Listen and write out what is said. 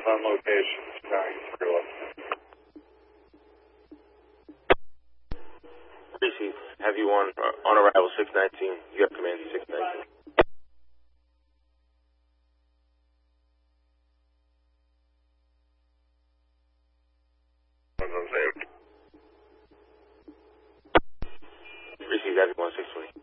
is on location. Starting through it. Receive. Have you on arrival 619. You have command 619. Receive. Have you on 620.